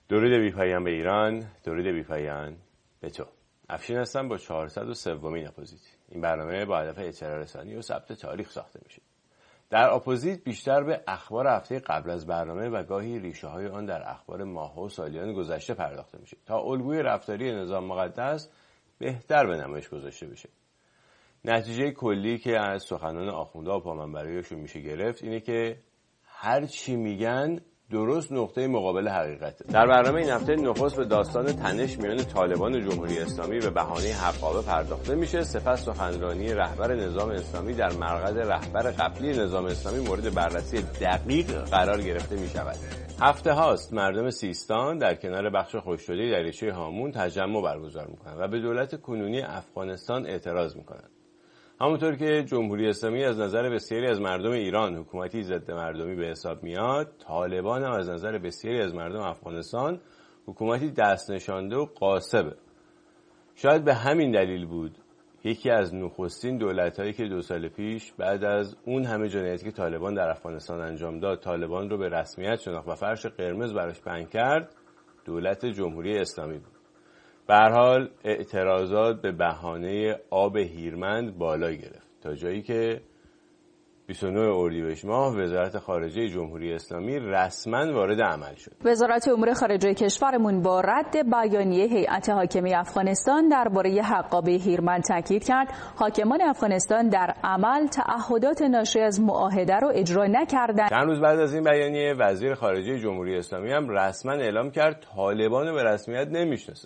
درود بی‌پایان به ایران، درود بی‌پایان به تو. افشین هستم با 403مین اپوزیت. این برنامه با هدف اطلاع رسانی و ثبت تاریخ ساخته میشه. در اپوزیت بیشتر به اخبار هفته قبل از برنامه و گاهی ریشه‌های آن در اخبار ماه‌ها و سالیان گذشته پرداخته میشه تا الگوی رفتاری نظام مقدس بهتر به نمایش گذاشته بشه. نتیجه کلی که از سخنان آخوندها و پامنبرایشون میشه گرفت اینه که هر چی میگن درست نقطه مقابل حقیقته. در برنامه این هفته نخست به داستان تنش میان طالبان و جمهوری اسلامی به بهانه حقابه پرداخته میشه. سپس سخنرانی رهبر نظام اسلامی در مرقد رهبر قبلی نظام اسلامی مورد بررسی دقیق قرار گرفته میشود. هفته هاست مردم سیستان در کنار بخش خشک‌شده دریاچه هامون تجمع برگزار میکنند و به دولت کنونی افغانستان اعتراض میکنند. همونطور که جمهوری اسلامی از نظر بسیاری از مردم ایران حکومتی ضد مردمی به حساب میاد، طالبان هم از نظر بسیاری از مردم افغانستان حکومتی دست نشانده و غاصبه. شاید به همین دلیل بود یکی از نخستین دولت‌هایی که 2 سال پیش بعد از اون همه جنایتی که طالبان در افغانستان انجام داد، طالبان رو به رسمیت شناخت و فرش قرمز براش پهن کرد، دولت جمهوری اسلامی بود. به هر حال اعتراضات به بهانه آب هیرمند بالا گرفت تا جایی که 29 اردیبهشت ماه وزارت خارجه جمهوری اسلامی رسما وارد عمل شد. وزارت امور خارجه کشورمون با رد بیانیه هیئت حاکمه افغانستان درباره حقابه هیرمند تاکید کرد حاکمان افغانستان در عمل تعهدات ناشی از معاهده رو اجرا نکردند. چند روز بعد از این بیانیه وزیر خارجه جمهوری اسلامی هم رسما اعلام کرد طالبان رو به رسمیت نمیشناسه.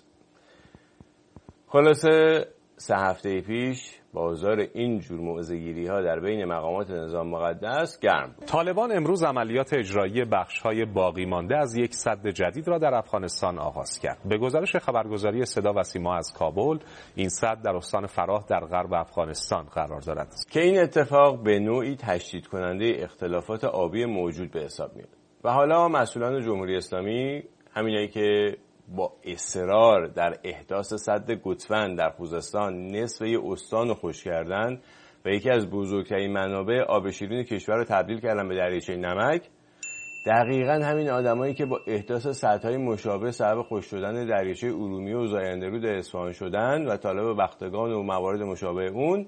خلاصه 3 هفته پیش بازار این جور موضع‌گیری‌ها در بین مقامات نظام مقدس گرم بود. طالبان امروز عملیات اجرایی بخش‌های باقی مانده از یک سد جدید را در افغانستان آغاز کرد. به گزارش خبرگزاری صدا و سیما از کابل، این سد در استان فراه در غرب افغانستان قرار دارد که این اتفاق به نوعی تشدید کننده اختلافات آبی موجود به حساب میاد. و حالا مسئولان جمهوری اسلامی، همینایی که با اصرار در احداث سد گوتفند در خوزستان نصف یه استان رو خشک کردن و یکی از بزرگترین منابع آب شیرین کشور رو تبدیل کردن به دریاچه نمک، دقیقاً همین آدمایی که با احداث سدهای مشابه سبب خشک شدن دریاچه ارومیه و زاینده‌رود اصفهان شدن و طالب بختگان و موارد مشابه اون،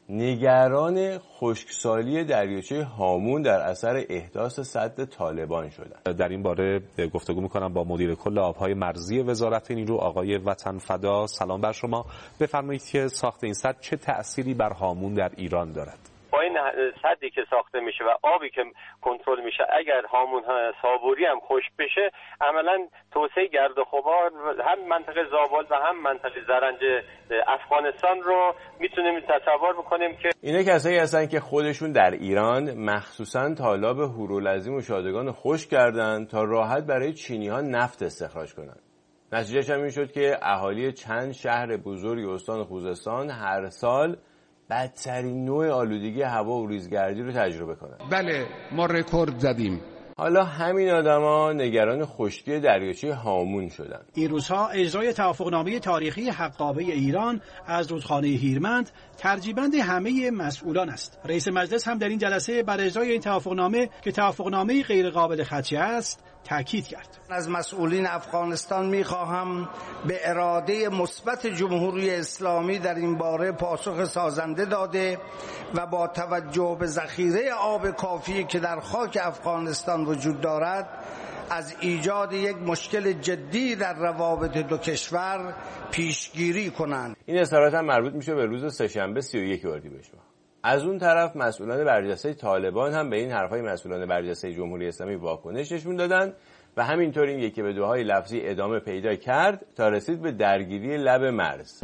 نگران خشکسالی دریاچه هامون در اثر احداث سد طالبان شدند. در این باره گفتگو می‌کنم با مدیر کل آبهای مرزی وزارت نیرو آقای وطن فدا. سلام بر شما. بفرمایید که ساخت این سد چه تأثیری بر هامون در ایران دارد؟ با این سدی که ساخته میشه و آبی که کنترل میشه، اگر هامون صابوری هم خشک بشه، عملا توسعه گرد و غبار هم منطقه زابل و هم منطقه زرنج افغانستان رو میتونیم تصور بکنیم که اینا کسایی هستن که خودشون در ایران مخصوصا تالاب هورالعظیم و شادگان خشک کردن تا راحت برای چینی‌ها نفت استخراج کنن. نتیجهش هم این شد که اهالی چند شهر بزرگ استان خوزستان هر سال بدترین نوع آلودگی هوا و ریزگردی رو تجربه کنن. بله، ما رکورد زدیم. حالا همین آدما نگران خشکی دریاچه هامون شدن. این روزها اجرای توافقنامه تاریخی حقابه ایران از رودخانه هیرمند ترجیبند همه مسئولان است. رئیس مجلس هم در این جلسه بر اجرای این توافقنامه که توافقنامه غیر قابل خدشه است تاکید کرد. از مسئولین افغانستان می‌خواهم به اراده مثبت جمهوری اسلامی در این باره پاسخ سازنده داده و با توجه به ذخیره آب کافی که در خاک افغانستان وجود دارد از ایجاد یک مشکل جدی در روابط دو کشور پیشگیری کنند. این اظهارات هم مربوط میشه به روز سه‌شنبه 31 اردیبهشت ماه. از اون طرف مسئولان برجسته طالبان هم به این حرفای مسئولان برجسته جمهوری اسلامی واکنش نشون دادن و همینطور این یکی به دوهای لفظی ادامه پیدا کرد تا رسید به درگیری لب مرز.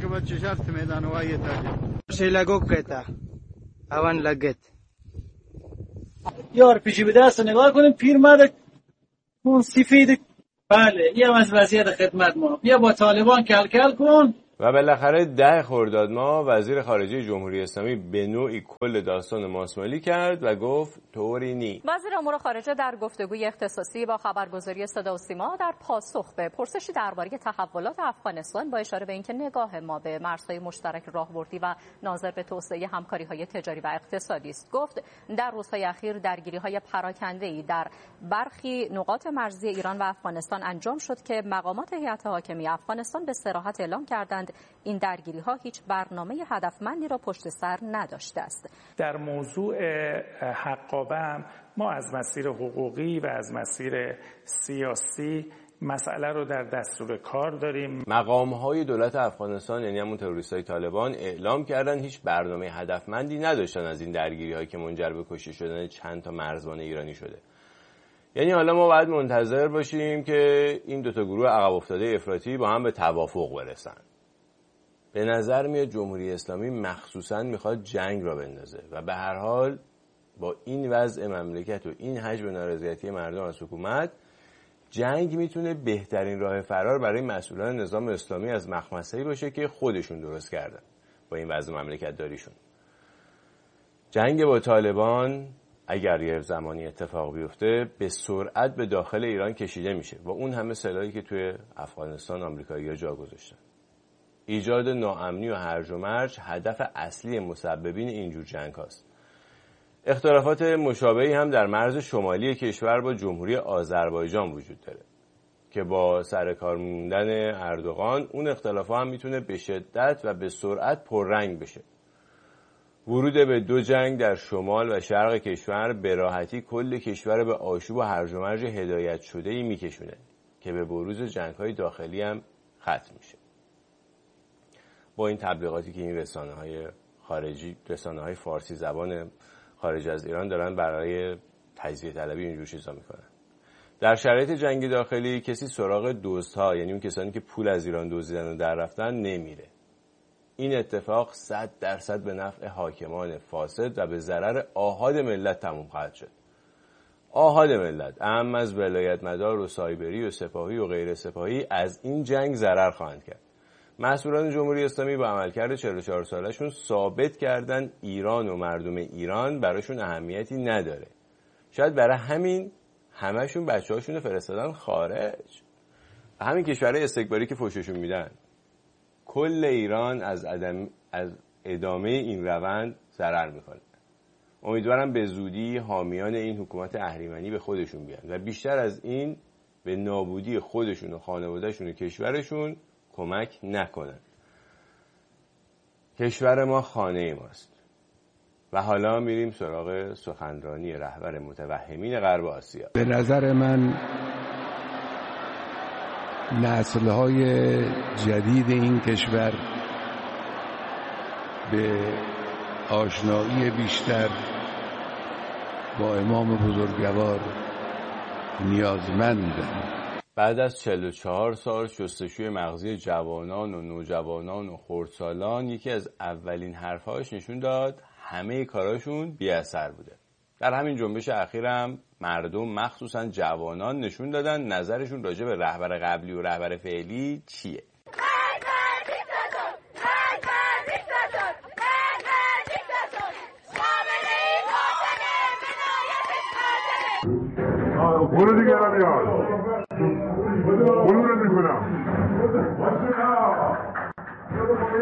یار پیشی به دست نگاه کنیم، پیرمرد اون سفید، بله این هم از وضعیت خدمت ما. بیا با طالبان کل کل کن، و بالاخره 10 خرداد ماه وزیر خارجه جمهوری اسلامی به نوعی کل داستان ماسمالی کرد و گفت طوری نی. وزیر امور خارجه در گفتگوی اختصاصی با خبرگزاری صدا و سیما در پاسخ به پرسشی درباره تحولات افغانستان با اشاره به اینکه نگاه ما به مرزهای مشترک راهبردی و ناظر به توسعه همکاری‌های تجاری و اقتصادی است، گفت در روزهای اخیر درگیری‌های پراکنده‌ای در برخی نقاط مرزی ایران و افغانستان انجام شد که مقامات هیئت حاکمه افغانستان به صراحت اعلام کردند این درگیری‌ها هیچ برنامه هدفمندی را پشت سر نداشته است. در موضوع حقابه هم ما از مسیر حقوقی و از مسیر سیاسی مسئله رو در دستور کار داریم. مقام‌های دولت افغانستان یعنی همون تروریستای طالبان اعلام کردن هیچ برنامه هدفمندی نداشتن از این درگیری‌هایی که منجر به کشته شدن چند تا مرزبان ایرانی شده. یعنی حالا ما باید منتظر باشیم که این دوتا گروه عقب افتاده افراطی با هم به توافق برسن. به نظر میاد جمهوری اسلامی مخصوصاً میخواد جنگ را بندازه و به هر حال با این وضع مملکت و این حجم نارضایتی مردم از حکومت، جنگ میتونه بهترین راه فرار برای مسئولان نظام اسلامی از مخمصه‌ای باشه که خودشون درست کردن با این وضع مملکت داریشون. جنگ با طالبان اگر یه زمانی اتفاق بیفته به سرعت به داخل ایران کشیده میشه و اون همه سلاحی که توی افغانستان آمریکایی‌ها جا گذاشتن. ایجاد ناامنی و هرج و مرج هدف اصلی مسببین اینجور جنگ هاست. اختلافات مشابهی هم در مرز شمالی کشور با جمهوری آذربایجان وجود داره که با سرکار موندن اردوغان اون اختلافات هم میتونه به شدت و به سرعت پررنگ بشه. ورود به 2 جنگ در شمال و شرق کشور به راحتی کل کشور به آشوب و هرج و مرج هدایت شده‌ای میکشونه که به بروز جنگ‌های داخلی هم ختم میشه. با این تبلیغاتی که این رسانه‌های فارسی زبان خارج از ایران دارن برای تجزیه طلبی اینجور چیزا میکنن. در شرایط جنگ داخلی کسی سراغ دزدها یعنی اون کسانی که پول از ایران دزدیدن و در رفتن نمیره. این اتفاق 100% به نفع حاکمان فاسد و به ضرر آحاد ملت تموم خواهد شد. آحاد ملت، اهم از ولایت مدار و سایبری و سپاهی و غیر سپاهی، از این جنگ ضرر خواهند کرد. مسئولان جمهوری اسلامی با عملکرد 44 سالشون ثابت کردن ایران و مردم ایران براشون اهمیتی نداره. شاید برای همین همشون بچه‌هاشون رو فرستادن خارج. همین کشورهای استکباری که فوششون میدن. کل ایران از ادامه این روند ضرر میکنه. امیدوارم به زودی حامیان این حکومت اهریمنی به خودشون بیان و بیشتر از این به نابودی خودشون و خانوادهشون و کشورشون کمک نکنن. کشور ما خانه ماست. و حالا میریم سراغ سخنرانی رهبر متوهمین غرب آسیا. به نظر من نسل‌های جدید این کشور به آشنایی بیشتر با امام بزرگوار نیازمندند. بعد از 44 سال شستشوی مغزی جوانان و نوجوانان و خردسالان، یکی از اولین حرفاش نشون داد همه کاراشون بی اثر بوده. در همین جنبش اخیرم مردم مخصوصا جوانان نشون دادن نظرشون راجع به رهبر قبلی و رهبر فعلی چیه. برو دیگه رادیال برو میکنم